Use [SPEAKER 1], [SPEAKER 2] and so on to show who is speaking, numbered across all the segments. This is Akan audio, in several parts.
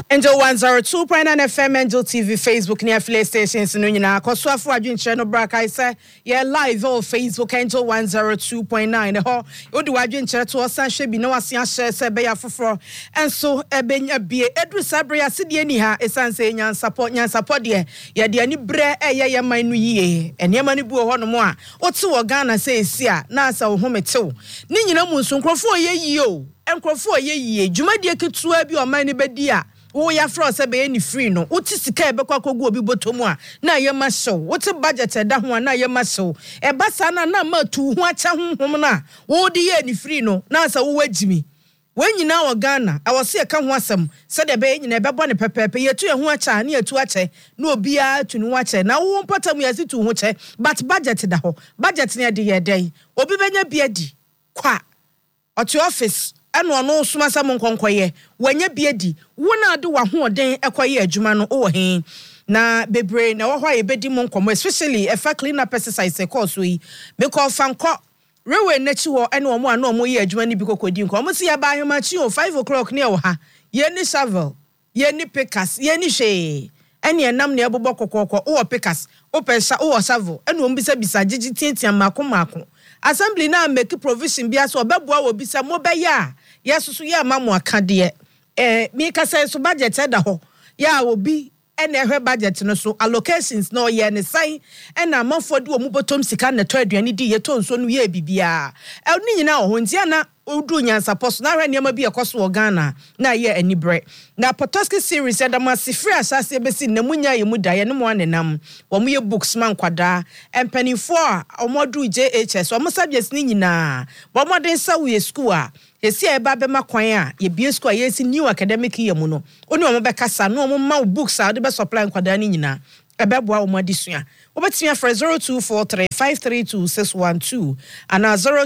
[SPEAKER 1] Angel 102.9 FM, Angel TV, Facebook, near affiliate stations in Unina. Koswafu Adwinche no braka I say, yeah, live on Facebook, Angel 102.9. Ho, Odu Adwinche to us and shebi no asia share se be ya fufro. And so ebenya bie Edru Sabria sidi eni ha esanse nyan support de ye de ani bre ye manu yie. Ene manu bu ho no mo a. Oti wo Ghana say sia na asa wo hometew. Ni nyina mu nso nkrofo ye yie o. Enkrofo ye yie. Dwumadie ketua bi o man ne bedi a. Wo ya fro se be any free no uti sika be kwa kogu obi botomu a na ye ma show uti budget da ho na ye ma show e basa na ma tu ho acha honhom na wo de ye any free no na sa wo wagimi wanyina wo Ghana awose e ka ho asem se de be nyina be bo ne pepepe ye tu ye ho acha na ye tu ache na obi a tu ne ho ache na wo mpatam ye tu ho che but budget da ho budget ne de ye den obi benya bia di kwa otu office ano no suma sam nkonkoye wanya biedi wona ade wa hoden ekoye adwuma no wo he na bebre na wo hwa ye bedi mo nkomo especially if a clean up exercise course we because fanko rewe nachi wo ene omo ano omo ye adwuma ni bi kokodi nko omo si ya ba hwema chi o 5 o'clock ne wo ha ye ni shovel ye ni pikas ye ni hwe ene enam ne ebobọ kokoko wo pikas wo pesa wo shovel ene omo bisa gigi tientia mako assembly na make provision bia so obeboa wo bisa mo be ya yesusu ya mamu akade mi ka say so budget da ho ya obi ene ehwe budget no so allocations no ye ne sai ena amafode wo mu botom sika na to aduane di ye to nso no ye bibia ni nyina ho ntia na odu nyansa poso na hwe niam bi ekoso wo Ghana na ye anibre na Potoski series da masifri asase besi na munya ye mu da ye no mo anenam wo mu ye books man kwada empanifo a omodu JHS wo mo subjects ni nyina wo mo den sa we school a esi eba be makwan a ye bie school a ye si new academic year mu no oni wo mo be kasa no mo ma books a de be supply kwada ni nyina ebeboa wo madisua obetimia for 0243532612 and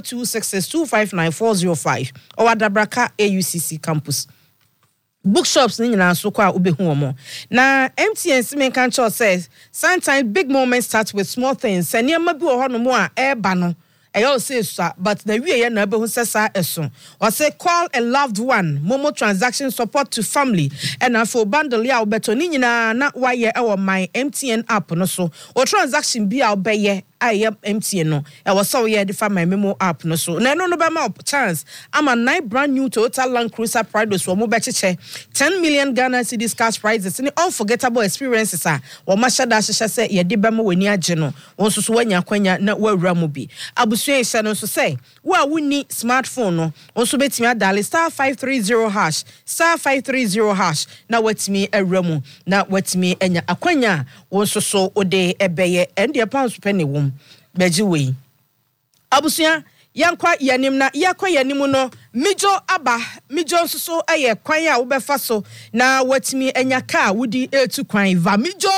[SPEAKER 1] 0266259405 Owadabraka AUCC campus bookshops ni nyina so kwa obehu omo na MTN Simen Kancho says sometimes big moments start with small things ene ma bi wo ho no mo a eba no eyo say so but na wie ye na be hu sesa eso or say call a loved one momo transaction support to family and for bundle ya obeto ni nyina na waye e wo my MTN app no so o transaction bi a obeye aye MTN no e wo so ye de my memo app no so na no be ma chance ama 9 brand new Toyota Land Cruiser Prado so mo be cheche 10 million Ghana cedis cash prizes ni unforgettable experiences a wo ma shada say ye de be ma wani age no won so so wanya kwanya na wawura mo bi abusua se no so say wo a woni smartphone no won so betimi adale *530# *530# na watimi awura mu na watimi enya akwanya won so ode ebeye ende pounds penny wom beji we abusua yankwa yanim na yakwa yanim no mijo aba mijo so eye kwan a wo befa so na watimi enya ka wudi etu kwan va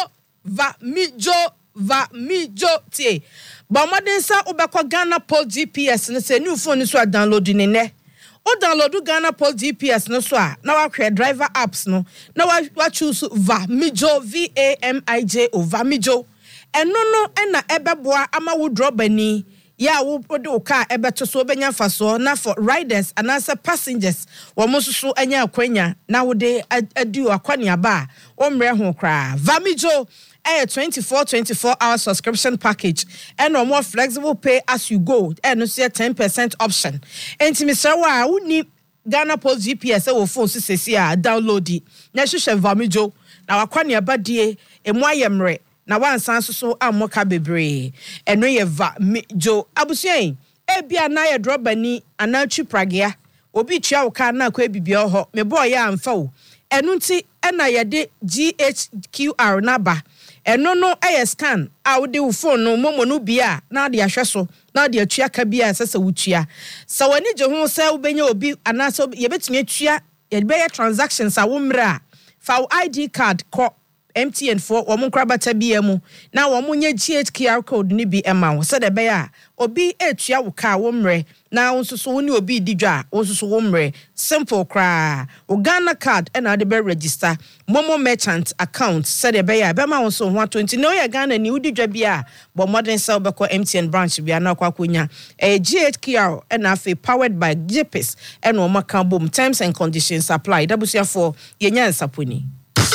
[SPEAKER 1] mijo tie ba modern sa obekwa Ghana Pole GPS no se new phone so download ni ne o download Ghana Pole GPS no so a na wa hwe driver apps no na wa choose Vamijo Vamijo eno no na ebeboa ama wo drobani ya wo de ka ebeto so obenya faso na for riders and as passengers wo mosusu anya akwanya na wo de adu akwani aba o mre ho kra Vamijo a 24 hour subscription package and or more flexible pay as you go and no see a 10% option. Enti Mr. Wa uni Ghana Pole GPS wo phone sisi a download it. Na hwehwe Vamijo na wakwane abadie emu ayemre na wansan so amoka bebre eno ye Vamijo abusuan ebia na ye drobani anachi pragea obi tua wo ka na kwa bibia ho me boy ya amfa wo enu nti na ye de GHQR naba eno no scan a wo de wo phone no momo no bia na de ahwe so na de atua ka bia sesa wutua sa wani je ho sa wo benya obi anaso ye betumi atua ye be transactions a wo mra fa ID card ko MTN for wɔn nkrabata bi emu na wɔn nye GHQR code ni bi ema wo sɛ de be a obi etua wo ka wo mre na nso so woni obi di dwa nso so wo mre simple kra wo Ghana card na de be register Momo merchant account sɛ de be a be ma wo so ho 20 no ye Ghana ni wodi dwa bi a bo modern sell be ko MTN branch bi na kwakonya GHQR na afi powered by JPS and wo maka bom terms and conditions apply dabusiafo yenya nsaponi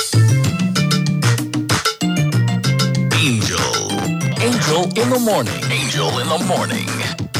[SPEAKER 2] Angel in the morning. Angel in the morning.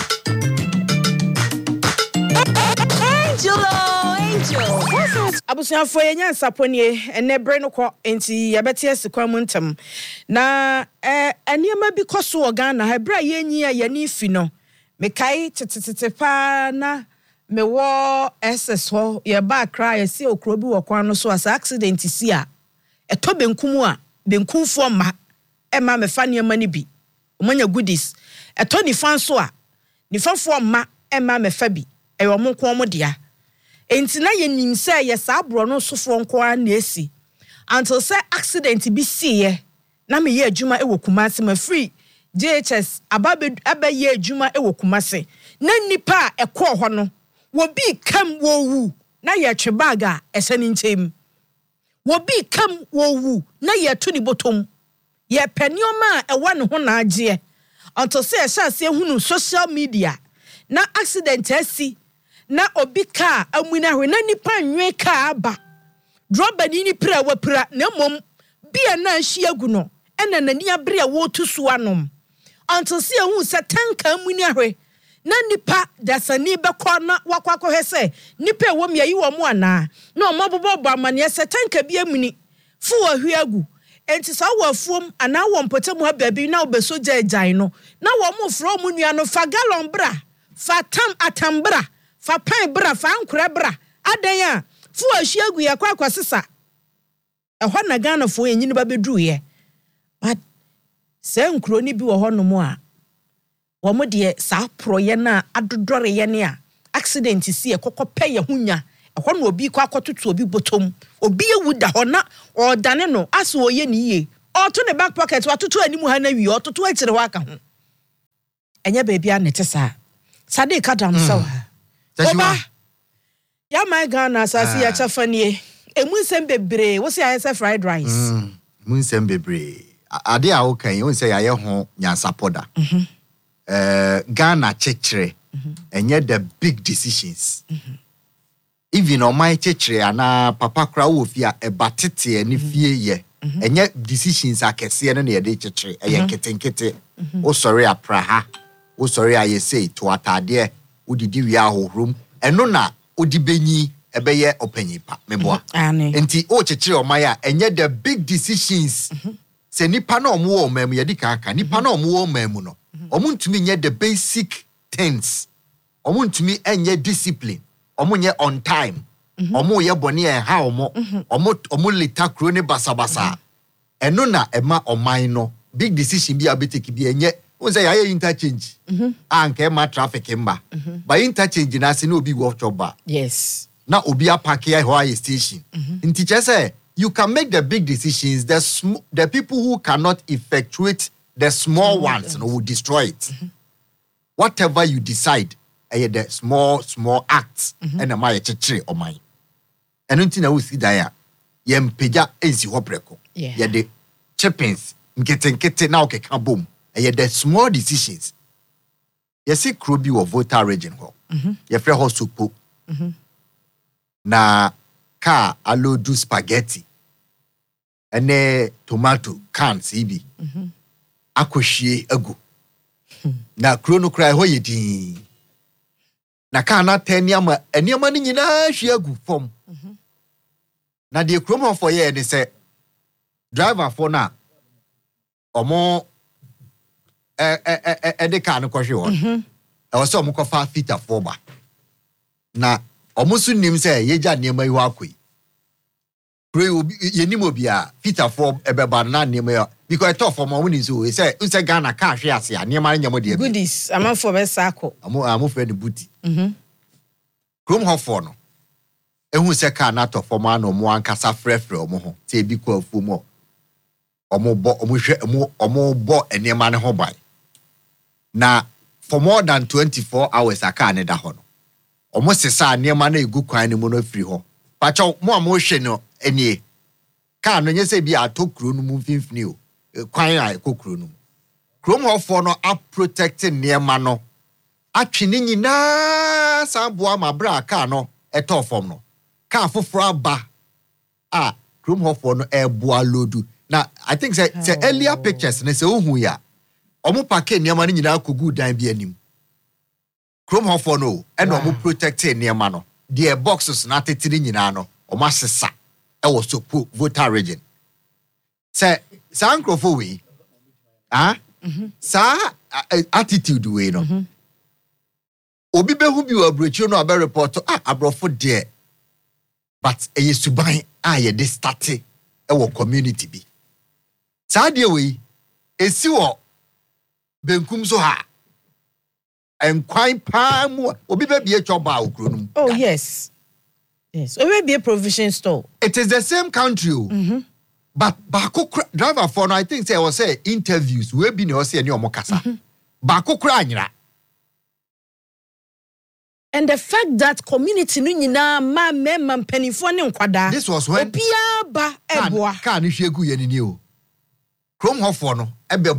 [SPEAKER 1] Angel. Abusiafo yenya nsaponi ene bre no kɔ enti yabɛte asikwa mu ntem na eniema bi kɔ so Ghana ha bra yenyi a yɛni fi no mekai tetetete pa na mewo SS ho ye ba kra ye si okro bi wɔ kwan no so as accident si a ɛtɔ benkum a benkumfo ma ema mefa niema ni bi omanya goodies ɛtɔ ni fan so a ni fafo ma ema mefa bi ɛyɛ ɔmo nko ɔmo dia enti na ye nim sɛ ye sa abro no sofo nko a na esi until sɛ accident bi si ye na me ye adwuma ɛwɔ Kumasi ma free JHS ababe ye adwuma ɛwɔ Kumasi na nipa a ɛkɔ hɔ no wo bi kam wo wu na ye twe bag a ɛsɛ ni ntem wo bi kam wo wu na ye to ni botom ye penioma a ɛwɔ ne ho na agye until say ɛhyɛ hunu social media na accident asi na obi ka amuna hwe na nipa nwe ka aba droba ni pra wa pra na mom bia na ahyi agu no ɛna nani abre a wo tu so anom until say hu sɛ tanka amuna hwe na nipa dasani bɛkɔ na wakwakɔ hɛ sɛ nipa ɛwɔ me ayi wɔ mo ana na ɔmabobɔ bɔ amane sɛ tanka bi amuni fu wɔ hwe agu enti sa wo afuom ana wo mpotemu ha baabi na obeso gyaegyan no na wo mo fro mo nua no fa gallon bra fa atambra fa pan bra fa ankora bra adan a fu ahyi agu ya kwa kwasesa ɛhɔ na Ghana fo yenyini ba bedru ye but sɛ nkuro ni bi wɔ hɔ no mo a wo mo de sa proye na adodore ye ne a accident si e kokopɛ ye hunya ɛhɔ no obi kwa akototo obi botom obi ewu da hɔ na ɔdane no aso oye ni ye ɔto ne back pocket watoto animu ha na wi ɔtoto akyire hɔ aka ho ɛnya baabi a ne te sa sade ka dam sawa oba ya my Ghana asasi ya chafanie emu nsɛm bebree wo se ayɛ fried rice
[SPEAKER 3] mu nsɛm bebree ade a wo kan wo se yɛ ho nyansapoda Ghana chechre enye the big decisions even on my chechre ana papa kra wo fi a ebatete ani fie ye enye decisions akese no na ye de chechre eye ketenkete wo sorry apraha wo sorry ayese to atade wo didi wi ahohrom eno na odi benyi ebeye opanyipa meboa enti wo chechre o my a enye the big decisions se nipa na omo wo mamu ye di kaka nipa na omo wo mamu no omo ntumi nye the basic things omo ntumi enye discipline omo nye on time omo ye boni e ha omo leta kro ne basabasa eno na ema oman no big decision bi abeteki bi enye won say ya interchange anke ma traffic mba by interchange na se na obi wo choba
[SPEAKER 1] yes
[SPEAKER 3] na obi apake ya ho station nti che say you can make the big decisions the people who cannot effectuate the small ones will destroy it whatever you decide the small acts and am I chechre o man eno nti na wo si dan a ye mpeja ensi ho preko ye de chippings nkete na okeka bom the small decisions ye see krobi wo voter region ho ye frɛ ho sopo na ka alodu spaghetti ene tomato cans ibi akohwie agu na krono krai ho yedi na ka na taniama eniama ni nyina hwie agu fom na de krom for ye de se driver for na omo de ka no kohwe ho e wo se omo kofa fita for ba na omo su nim se yeja niema yi ho akoi pray obi yenim obi a fita for ebeba na niema yo because I thought for my winning so he said Ghana ka hwe ase a niema nyamo de
[SPEAKER 1] goodies amanfo be sako
[SPEAKER 3] amo fe de booty krom ho for no ehu se ka na to for ma no mo ankasa frefre omo ho te bi ko afu mo omo enema ne ho bai na for more than 24 hours aka ne da ho no omo sesa enema na egu kwan ne mu no afiri ho pacho mo hwe no enie ka no nyese bi atokuro no mu mfimfini o kwan a kokuro no krom hofo no a protect enema no atwene nyina samboa mabra ka no etofom no ka foforo aba a krom hofo no eboa lodu. Now, I think say earlier pictures ne say ohu ya. Omo pake niam no nyina kogu dan bi anim. Chrome hofo no e no omo protect niam no. The boxes na tetiri nyina no omo asesa e wo so voter region. Say sankrofo we. Sa attitude we no. Obi behu bi wa brochi no aba report abrofo de. But e yesuban ye de start e wo community bi. Sadia we esi wo benkum so ha enkwan pa mu obi be bie choba okro no.
[SPEAKER 1] Oh yes obi be a provision store.
[SPEAKER 3] It is the same country but bako driver for no I think say was say interviews we be no say any omokasa bako kra anyira.
[SPEAKER 1] And the fact that community no nyina ma mpanifo ne nkwada
[SPEAKER 3] this was when
[SPEAKER 1] obia ba eboa
[SPEAKER 3] ka ne hwegu ye ni o Chrome hofo no ebe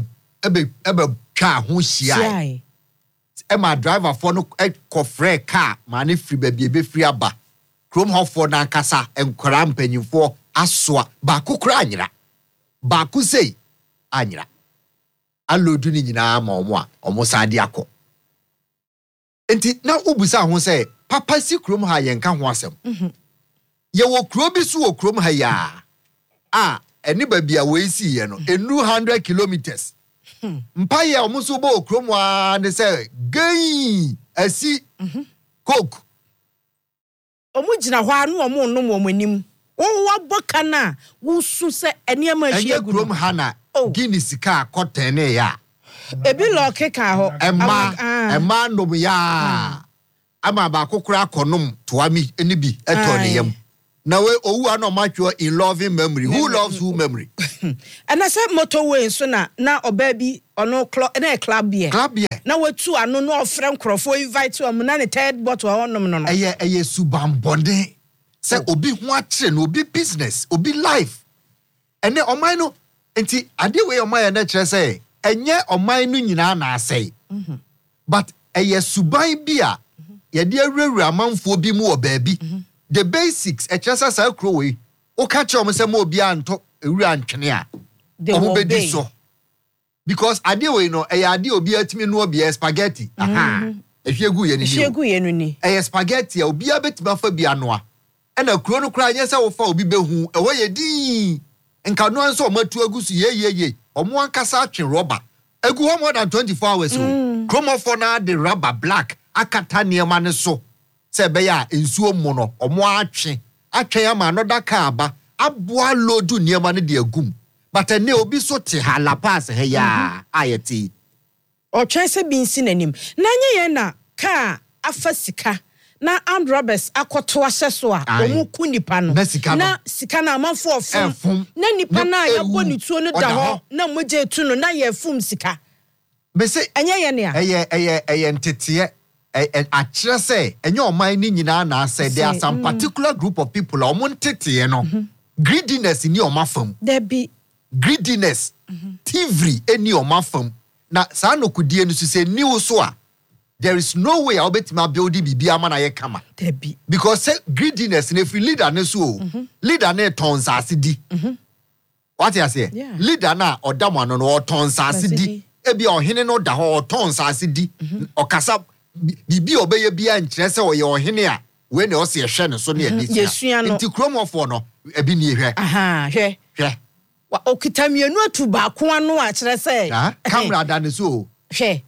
[SPEAKER 3] twa ho hia e ma driver for no kofre car ma ne free ba bi free aba Chrome hofo na nkasa enkwara mpanyimfo asoa ba kokora anyira ba ku sei anyira alodu ni nyina ma omo sade akọ enti na obusa ho say papa si Chrome ha ye nka ho asem ye wo kro bi so wo Chrome ha ya eni babia we si ye no enu 100 kilometers mpa ye omuso bo Chrome wa ne say gei asi coke
[SPEAKER 1] omugina ho anu omo nnom omanim wo waboka na wo su se eni ama hia gu
[SPEAKER 3] Chrome ha na gini sika akọten ne ya
[SPEAKER 1] ebi lo keka ho
[SPEAKER 3] ema nom ya ama ba kokora konom toami eni bi eto ne yam na we owu ano matcho in loving memory who loves who memory
[SPEAKER 1] and I said motorway so na oba bi ono club here na watu ano no ofrem krofo invite to am na ne third bottle onom no
[SPEAKER 3] eye subambonde say obi ho akire no obi business obi life ene oman no enti ade we oman na kire say enye oman no nyina na asai but eye suban bi a ye de awurawura amanfo bi mu obaabi the basics echesa sa kro we o ka che om se mo obi anto ewura ntwene a omo bedi so because ade we no ade obi atimi no obi spaghetti ehwegu ye ni spaghetti a obi abetima fa bi anoa na kro no kra anya se wo fa obi behu ewo ye din nka no anso omatu agusu ye omo ankasa atwe rubber egu ho more than 24 hours Chrome for na the rubber black akata niema ne so se be ya ensuo mu no omo atwe ya ma anoda ka ba aboa lodu niema ne de agum but ene obi so te hala pass he ya ayeti
[SPEAKER 1] o twese bi nsi nanim na nye ye na ka afasika na armed robbers akoto ahyeso a omu ku nipa no na sika na amanfo ofum na nipa na ya boni tuo no da ho na moje tu no na ye fum sika
[SPEAKER 3] be se
[SPEAKER 1] enye ye ne a
[SPEAKER 3] eye ntete a kire se enye oman ni nyina na say there are some particular group of people o mon tete no greediness ni o mafam
[SPEAKER 1] there be
[SPEAKER 3] greediness thievery eni o mafam na sa no kudie no se ni so a there is no way I'll bet my building be a man I kama. Because greediness and if you leader ne so leader ne tons asidi. What you say? Leader na or damon or tons asidi. Ebi or hine no da or tons asidi. Or kasa bibi obey be and chess or your hinea when you see a shen so near this.
[SPEAKER 1] Yes, you know.
[SPEAKER 3] Into chromo for no ebi near here.
[SPEAKER 1] Here. What okitami no to back one watch, I say.
[SPEAKER 3] Camera than so.
[SPEAKER 1] Here.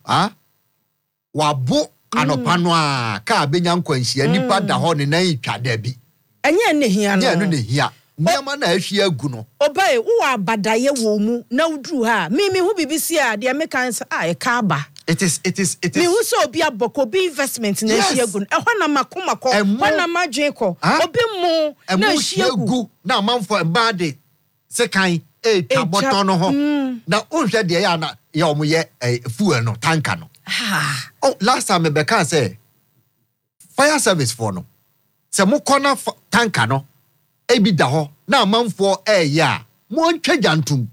[SPEAKER 3] Wabo anopano a ka benya nkwanhia nipa da ho ne nan twa da bi
[SPEAKER 1] enye ne hia no
[SPEAKER 3] ne hia niama na ahwie agu no
[SPEAKER 1] obae wo abadaye wo mu na udru ha mi hu bibisi a de me kan e ka ba
[SPEAKER 3] it is
[SPEAKER 1] mi hu so obi aboko bi investment na ahwie agu no ehwa na makomako ehwa na madwen ko obi mu na ahwie agu
[SPEAKER 3] na amanfo embade sekan taboto no ho na onhwe de ya na ya omoye fuel no tanker no oh last time me can say fire service for no se mo kona tanker no ebi da ho na amanfo ya mo ntwa jantum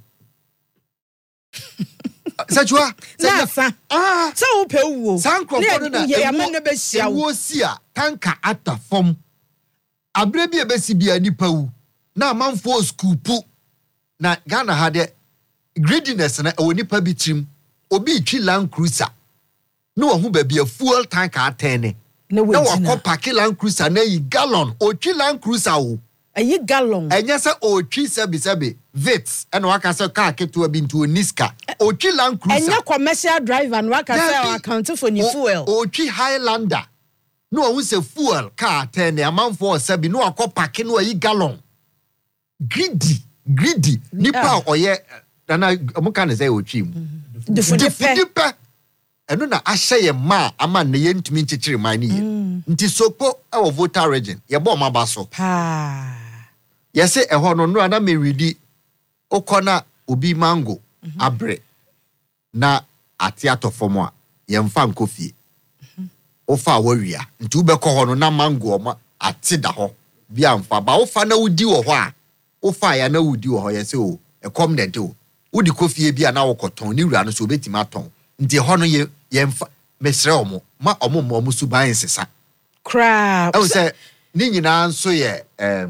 [SPEAKER 3] Sajua
[SPEAKER 1] sa wo pe wo
[SPEAKER 3] sankro no na
[SPEAKER 1] ya man na be hia
[SPEAKER 3] wo si a tanker atafom abre bi ebesi bia nipa wu na amanfo skupu na Ghana had greediness na nipa bi trim obi twi Land Cruiser no hu ba bia fuel tanker atene na wakọ pack Land Cruiser na yi gallon o twi Land Cruiser o
[SPEAKER 1] ayi gallon
[SPEAKER 3] enye se o twi sebi vits and waka se car keto bi nto Niska o twi Land Cruiser
[SPEAKER 1] enye commercial driver and waka se account for ni fuel
[SPEAKER 3] o twi Highlander no hu se fuel car atene amanfo sebi no wakọ pack no ayi gallon greedy nipa oye na mo kan say o twi mu
[SPEAKER 1] de fudipe
[SPEAKER 3] eno na ahye ye ma ama ne ye ntumi nchichiri man ni ye nti soko e wo voter region ye bo ma ba so
[SPEAKER 1] pa
[SPEAKER 3] ye se eho no no na me ready okona obi mango abre na ate atofom a ye mfa nkofie ofa wawia nti ubekọ ho no na mango ma ate da ho bia mfa ba ofa na wudi wo ho a ofa ya na wudi wo ho ye se o ekom na de o wudi kofie bia na wokoton ni wura no so obetima ton nti ho no ye mfa mesre omo ma omo suban sesa
[SPEAKER 1] crap
[SPEAKER 3] I say ni nyina nso ye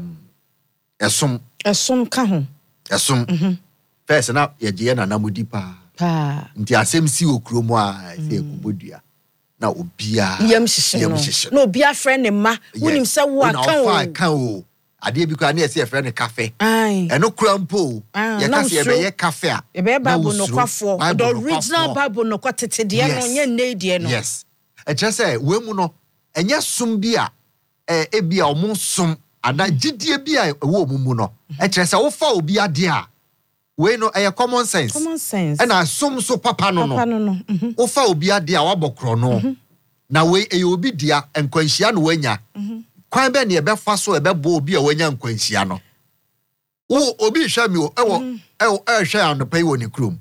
[SPEAKER 3] esom
[SPEAKER 1] ka ho
[SPEAKER 3] esom first na ye je na namudi pa nti asem si okromo a se ekubodua na obia
[SPEAKER 1] yem hihye no obia friend ne ma wonim se wo
[SPEAKER 3] aka o ade bi kwa na ese friend ne cafe eno krampo ye ka se be ye cafe a
[SPEAKER 1] ye be Bible no kwafo the original Bible no kwatete de no nye ne de no
[SPEAKER 3] yes e just say we mu no enye som bi a ebia omo som ana gidie bi a wo mu no e kire say wo fa obi ade a we no common sense na som so papa no wo fa obi ade a wabokro no na we obi dia enkwanhia no wanya kwan be na e be fa so e be bo obi a wanya enkwanhia no wo obi hwa mi ewo hwa an pay woni krom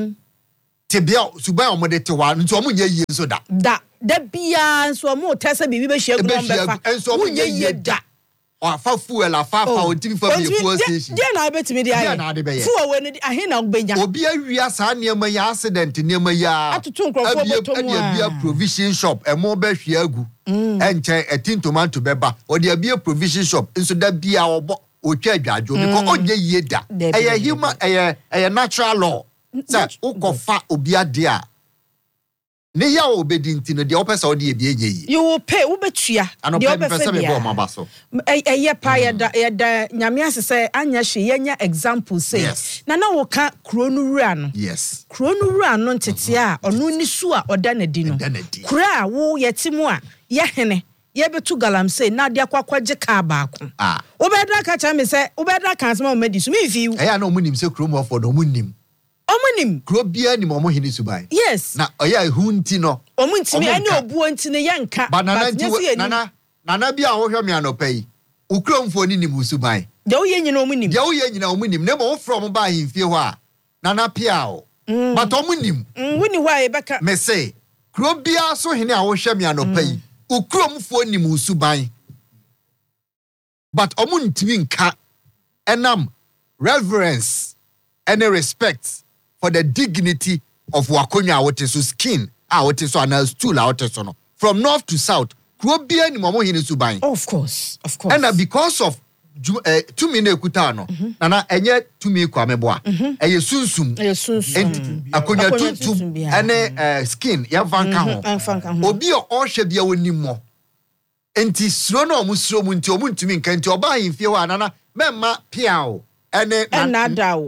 [SPEAKER 3] tebia suban omode te wa nso omo nye yie nso da
[SPEAKER 1] bia nso omo tese bibi be hia grom be fa
[SPEAKER 3] nso omo nye yie da afa fuel afa otimi fa bi fuel station
[SPEAKER 1] dia na betimi dia fuel we ni ahe na ogbenya
[SPEAKER 3] obi awia sa niam ya accident niam ya
[SPEAKER 1] atutu nkrofo botomu
[SPEAKER 3] a provision shop emo be hwe agu enche etin tomato beba odi abia provision shop nso da bia obo otwa adwajo because onye yie da eye human eye natural law say ukofa obi ade a ne ya obedi ntino de opesa odi ebie enye
[SPEAKER 1] you will pay ubetua
[SPEAKER 3] de opesa be bo mabaso
[SPEAKER 1] eye pa ya da nyame asese anya hwe yenya example say na wo ka kronowura no
[SPEAKER 3] yes
[SPEAKER 1] kronowura no ntete a ono ni su a oda na di no kura wo yetimu a ye hene ye betu galamsey na de akwakwaje ka baako obedra ka cha me say obedra kan asema o medi so me fi
[SPEAKER 3] eya na omunim se kromo for no omunim krobia ni mo hini subai
[SPEAKER 1] yes
[SPEAKER 3] na oya ehunti no
[SPEAKER 1] omuntimi ani obuo ntine ye nka
[SPEAKER 3] nana bia wo hwe me anopai ukromfo ni nim subai
[SPEAKER 1] de wo ye nyina
[SPEAKER 3] omunim ne mo from ba himfie ho a nana pia o but omunim
[SPEAKER 1] woni ho a ebeka
[SPEAKER 3] me say krobia so hini a wo hwe me anopai ukromfo ni nim subai but omuntimi nka enam reverence and respect for the dignity of wakonya woteso skin woteso ana stool woteso no from north to south krobia ni momo hini suban
[SPEAKER 1] of course
[SPEAKER 3] and because of tumi na ekuta no na enye tumi kwa meboa eye sunsum akonya tutu ene skin ya vanka ho obi o hwe bia wonimo enti suro na omusuro mu nti omuntumi nka nti oba himfie ho anana memma piao ene
[SPEAKER 1] nadao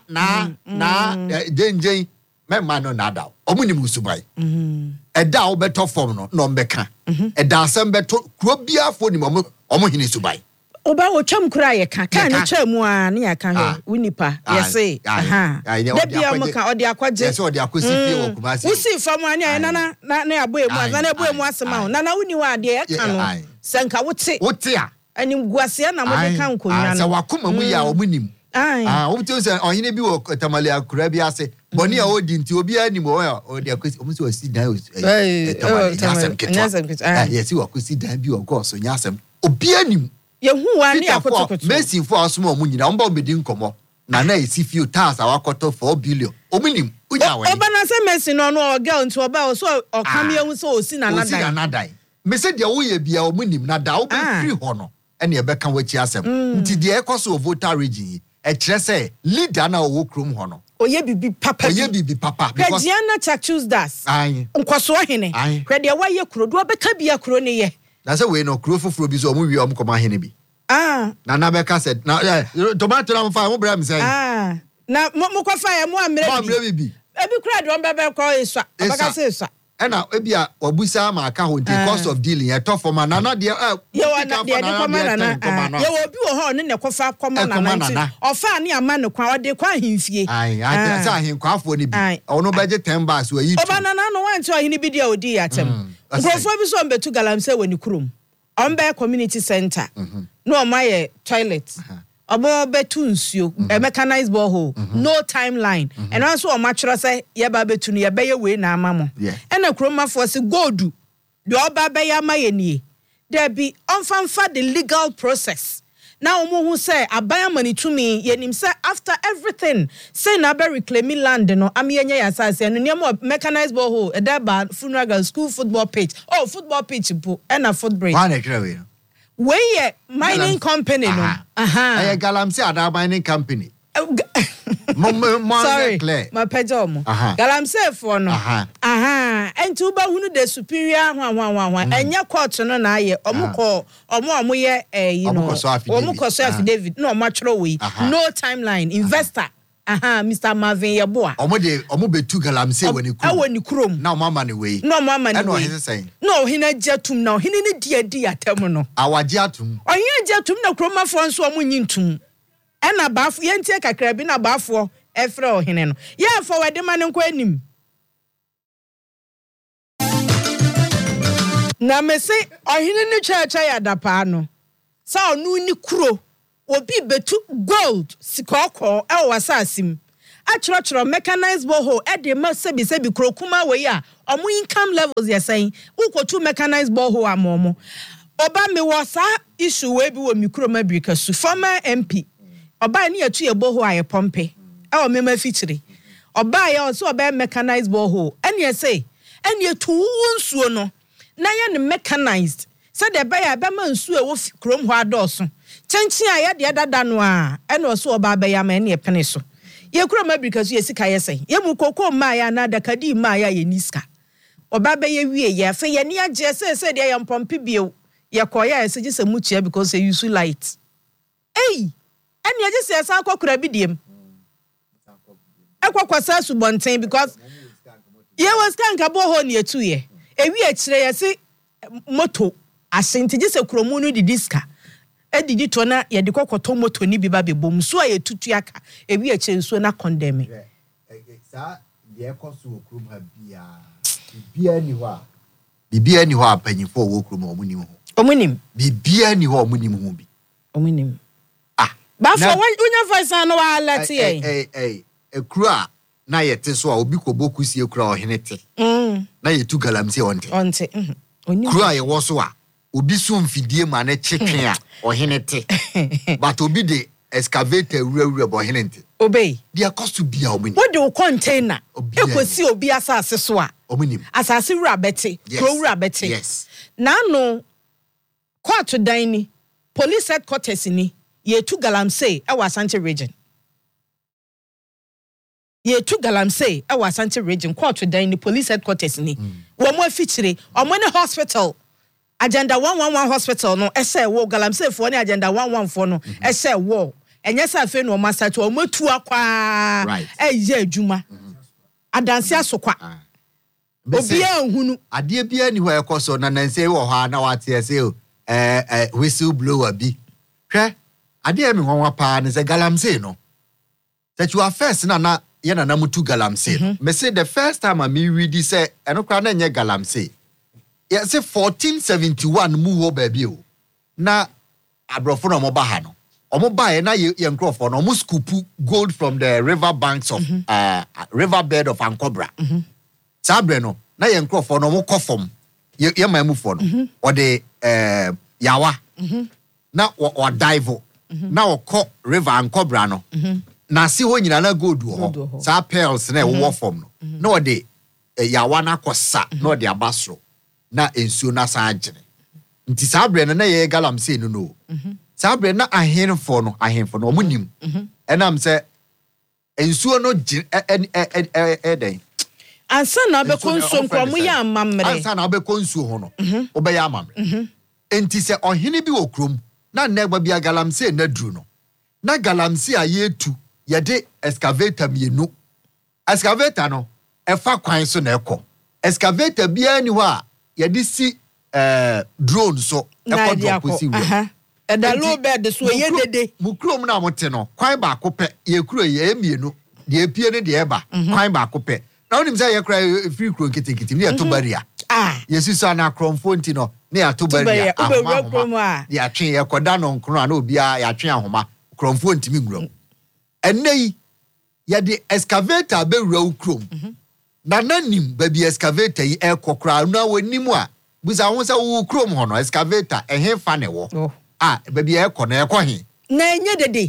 [SPEAKER 3] na jenjen memma no nadao omuni musubai eda wo beto form no mbeka eda asem beto krobia fo ni omo hini subai
[SPEAKER 1] oba wo twam kura ye ka ni twam a ne ya ka he wonipa yese da bia mo ka odi akwaje
[SPEAKER 3] yese odi akosi fie wo kumasi
[SPEAKER 1] usi fam ani na na aboemu na aboemu asema na woni wa de ya ka no senka wote
[SPEAKER 3] a
[SPEAKER 1] ani guase na mo de ka nkonwa no
[SPEAKER 3] sa wakoma mu ya omunim Won't say on any be Tamalia Kurabia say, Bonia Odin to be any more or the almost see now. Yes, you could see that view of course, and Yasam. Obianim.
[SPEAKER 1] Who are
[SPEAKER 3] Messi for a small money, number within Como. Nana is if you task our quarter 4 billion. Ominim.
[SPEAKER 1] Obanasa Messi no girl into about so or come here so sin another.
[SPEAKER 3] Message your way be our minim, not doubt free honor. And you beckon what you ask him. The echoes of voter region. A tresse leader now walk room honor.
[SPEAKER 1] Oh, ye be papa.
[SPEAKER 3] Ye be papa.
[SPEAKER 1] Gianna Chachus das. Aye. Unkoswahine. Aye. Ready away your crew. Do a better be a crony. That's
[SPEAKER 3] a way no crew for Frobis or movie on Command Henby. Nana Becca said, now, tomato on fire, Bram say.
[SPEAKER 1] Now, Moka fire, more maybe. Every crowd on Babel call is so.
[SPEAKER 3] And now, Ebia or Busa, my account, the cost of dealing a tough for man. Nana, dear, you are not the command. You will be a horn in the coffee command or Fanny a man who crowd the quite him fee. I saw him cough when he be. Oh, no budget 10 bars were you. Banana no one to any video dear at him. Go for some to Galamse when you crum. On Bear Community Center. No, my toilet. Abo betuns you a mechanized borehole, no timeline. And also a mattress say, Yaba betuni, a bay away na mamma. And a chroma for se go do. The oba baya mayeni. There be unfanfa the legal process. Now, who say, I buy money to me, yenim say, after everything, say, na be reclaiming land, no, I'm yen assassin, and no more mechanized borehole, a deba, funeral, school football pitch, football pitch, and a foot break. Where mining company no. I Galamse ada mining company.
[SPEAKER 1] Sorry, my pejomo. Galamse for no. And to ba hunu the superior one. And ya court no na ye. Omo ye you know. Omo so affidavit no matro we. No timeline. Investor. Mr. Marvin Yaboa.
[SPEAKER 3] Omo be tu Galamse when you come.
[SPEAKER 1] When you chrome.
[SPEAKER 3] Now mama ni way.
[SPEAKER 1] No mama ni way.
[SPEAKER 3] Saying.
[SPEAKER 1] No, he na jetum now. He ni dia temono.
[SPEAKER 3] Awa jetum.
[SPEAKER 1] Onye jetum na kroma fo nso omo nyintum. E na bafo ye ntie kakra bi na bafo efre ohene no. Ye forward man nko anim. Na mese ohene ni chacha ya dapa no. Sa onu ni kuro. Obi betu gold sikoko e wasasim achrochro mechanized borehole e de ma sebi krokuma we ya omo income levels ya saying ukotu mechanized borehole amomo oba me wasa issue we bi wo mikro mabrika su former MP oba ni atu ye borehole aye pompe e o mema feature oba ya so oba mechanized borehole ene say ene tu nsuo no na ye ne mechanized say de ba ya ba ma nsuo e wo krom ho adoso Chanchi aya de dada no a ene oso oba ba ya ma ene epene so ye kura mabrika so ye sika ye sen ye mu kokko ma ya na dakadi ma ya ye niska oba ba ye wie ye afa ye ne age se de ye mpompe bio ye koya ye se gise mu chia because you use light ene ye gise san kokura bidiem akwakwasa su bonten because ye was kan ka bo ho ne etu ye ewi a kire ye se moto asenti gise kromu no di diska edidi to na ye de kokoto moto ni bi ba bebom so a ye tutu aka ewi a chenso na condemn
[SPEAKER 3] sa de ekoso okrum ha bia bibia ni ho apanyifo wo okrum omunim ho
[SPEAKER 1] omunim
[SPEAKER 3] bibia ni ho omunim ho bi
[SPEAKER 1] omunim ba for unya voice no wa lati
[SPEAKER 3] ekru a na ye te so a obi koboku sie ekru a ohene te na ye tu Galamse onte kru a ye wo so a obi so mfidie ma na chicken a ohene te but obi de excavator ruwa ohene te
[SPEAKER 1] obey
[SPEAKER 3] dia cost to bia omuni
[SPEAKER 1] what do container ekosi obi asase so a
[SPEAKER 3] omunim
[SPEAKER 1] asase wura bete kro wura bete
[SPEAKER 3] yes
[SPEAKER 1] na no court dan ni police headquarters ni ye tu Galamse e wa Asante region ye tu Galamse e wa Asante region court dan ni police headquarters ni wo mo afichire o mo ne hospital agenda 111 hospital no ese wo Galamse fo ne agenda 114 no ese wo enye sa fe no master to mo tu akwa eye adwuma adanse asokwa obi ahunu
[SPEAKER 3] ade bia ni ho ekoso na nanse wo ha na wate ese whistle blower bi hwe ade mi ho pa ne se Galamse no that you are first na ye na mutu Galamse me say the first time I me read say enokra na nye Galamse. Yeah, say 1471 mu ho baby o. Na abrofo no mo ba ha no. omo buy na ye nkrofo no omo scoop gold from the river banks of river bed of Ankobra. Sabre no na ye nkrofo no omo kofom ye mamufo no or the yawa na or dive na okọ river Ankobra no na si ho nyina na gold ho sa pearls na wo form no na or the yawa na kosa na or the abasro na ensuo na sa agene nti sabre no na ye galamsey no sabre na ahenfo no omunim enam se ensuo no den
[SPEAKER 1] ansa na obekonsuo nkromo ya amamre
[SPEAKER 3] ansa na obekonsuo ho no obeya amamre enti se ohene bi okrom na negba bia galamsey na duru no na galamsey ayetu ye de excavator mienu excavator no efa kwan so na ekọ excavator bia ni ho a ye de si drone so ekọ drop si wo
[SPEAKER 1] da low bed so ye dede
[SPEAKER 3] mukrom na mote no kwan ba akopɛ ye kuro ye mienu de epie ne de eba kwan ba akopɛ na onim say ye kura free kuro nketekete ne to baria yesu so na kromfo nti no ne ato baria ahoma de atwe ye koda no nkro na obi a ya atwe ahoma kromfo ntimi nguram enei ye de excavator be wura ukrom na nanim ba bi excavator yi ekokra na wonimu a buza ho say wo ukrom ho no excavator ehefa ne wo baby ekọ na ekọ he
[SPEAKER 1] na enye dede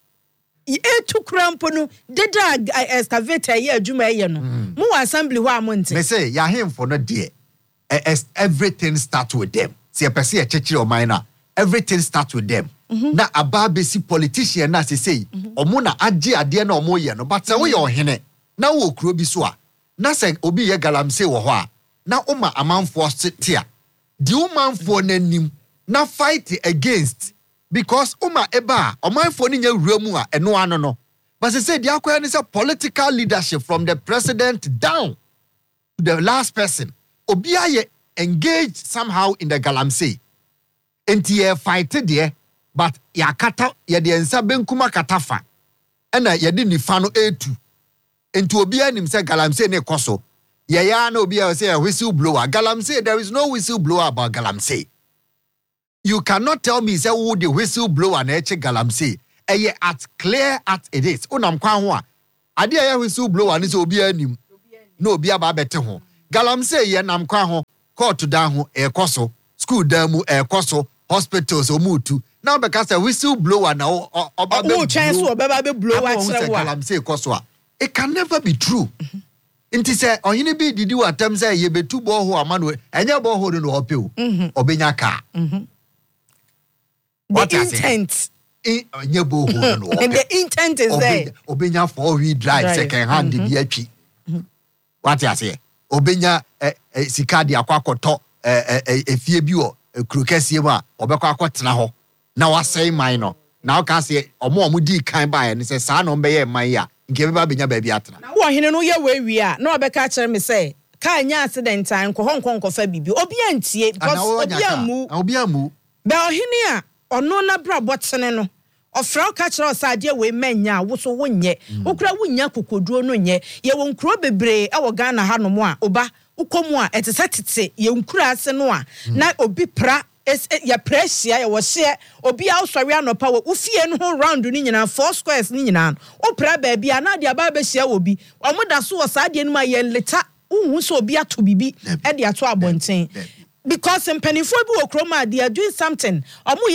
[SPEAKER 1] etu krampo no dede excavator ye adwuma ye no mo assembly ho amonte
[SPEAKER 3] me say ya hemfo no de everything start with them see person e chechire o man na everything start with them na ababesi politician na say omo na age ade na omo ye no but say wo ye ohene na wo kuro bi so a na say obi ye galamsey wo ho a na oma amanfo tia di umanfo nanim na fight against because eba omanfo ni nya wuramu a eno ano no but say the akoya ni say political leadership from the president down to the last person obi aye engaged somehow in the galamsey enti ye fight there but ya kata ye de ensa benkuma katafa ena ye de nifa no etu enti obi anim say galamsey ne koso ye ya na obi a say a whistle blower galamsey there is no whistle blower about galamsey. You cannot tell me say who the whistle blower na eche galamsey at clear at it is unam kwa ho a ade ya whistle blower ni say obi anim no obi aba bete ho galamsey ye nam kwa ho court down ho ekoso school down mu ekoso hospitals omutu now because a whistle blower na oba be
[SPEAKER 1] chance oba be blower kire wa
[SPEAKER 3] galamsey ekoso a it can never be true. Inti say ohini bi didi watam say ye betu bo ho amano enye bo ho no opeo obenya ka
[SPEAKER 1] what intent
[SPEAKER 3] and the
[SPEAKER 1] intent is there.
[SPEAKER 3] Obenya 4-wheel drive second hand bi atwi. What you say? Obenya sika de akwakoto efie bi o krokese mu a obekwa akotena ho. Na wasai man no. Na o ka say omo di kan ba ye say sa no mbeye man ya. Nke be ba benya ba bi atena.
[SPEAKER 1] Na wo hene no ye we a na obeka kire me say ka nya accident an nkɔ fa bibi. Obi antie because obi amu. Ba ohene a ono na bra botene no ofra ka kire osade we manya wo so wonye okura wonya kokoduro no nye ye won kuro bebre e wo Ghana ha no mo a oba ukomu a etete ye nkura ase no a na obi pra ya pressure ya wo hye obi a usori anopa wo ufie no ho round ni nyina 4 squares ni nyina o pra ba bia na de aba be hye obi omoda so wo sade no ma ye leta unhu so obi ato bibi e de ato abonten because mpanifo bi wo kroma they are doing something